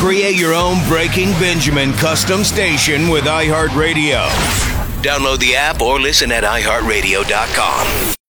Create your own Breaking Benjamin custom station with iHeartRadio. Download the app or listen at iHeartRadio.com.